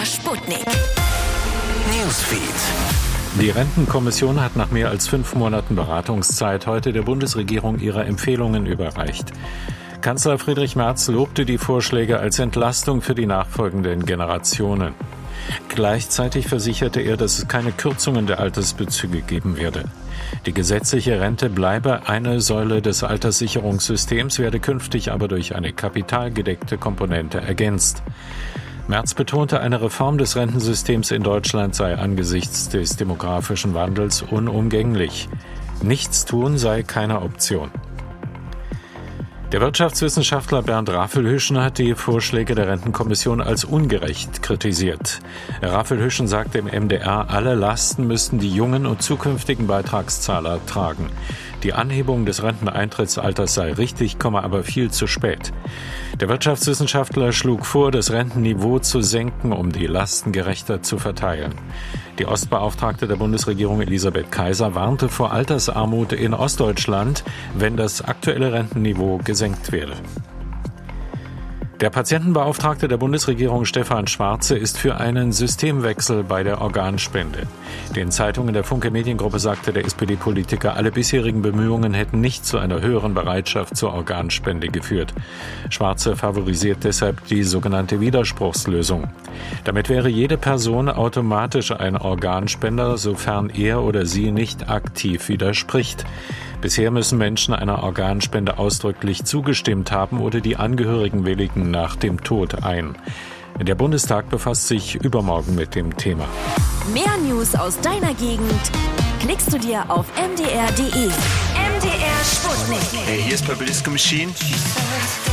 Sputnik. Newsfeed. Die Rentenkommission hat nach mehr als 5 Monaten Beratungszeit heute der Bundesregierung ihre Empfehlungen überreicht. Kanzler Friedrich Merz lobte die Vorschläge als Entlastung für die nachfolgenden Generationen. Gleichzeitig versicherte er, dass es keine Kürzungen der Altersbezüge geben werde. Die gesetzliche Rente bleibe eine Säule des Alterssicherungssystems, werde künftig aber durch eine kapitalgedeckte Komponente ergänzt. Merz betonte, eine Reform des Rentensystems in Deutschland sei angesichts des demografischen Wandels unumgänglich. Nichts tun sei keine Option. Der Wirtschaftswissenschaftler Bernd Rafelhüschen hat die Vorschläge der Rentenkommission als ungerecht kritisiert. Rafelhüschen sagte im MDR, alle Lasten müssten die jungen und zukünftigen Beitragszahler tragen. Die Anhebung des Renteneintrittsalters sei richtig, aber viel zu spät. Der Wirtschaftswissenschaftler schlug vor, das Rentenniveau zu senken, um die Lasten gerechter zu verteilen. Die Ostbeauftragte der Bundesregierung Elisabeth Kaiser warnte vor Altersarmut in Ostdeutschland, wenn das aktuelle Rentenniveau gesenkt werde. Der Patientenbeauftragte der Bundesregierung Stefan Schwarze ist für einen Systemwechsel bei der Organspende. Den Zeitungen der Funke Mediengruppe sagte der SPD-Politiker, alle bisherigen Bemühungen hätten nicht zu einer höheren Bereitschaft zur Organspende geführt. Schwarze favorisiert deshalb die sogenannte Widerspruchslösung. Damit wäre jede Person automatisch ein Organspender, sofern er oder sie nicht aktiv widerspricht. Bisher müssen Menschen einer Organspende ausdrücklich zugestimmt haben oder die Angehörigen willigen nach dem Tod ein. Der Bundestag befasst sich übermorgen mit dem Thema. Mehr News aus deiner Gegend klickst du dir auf mdr.de. MDR Sputnik. Hey, hier ist Purple Disco Machine.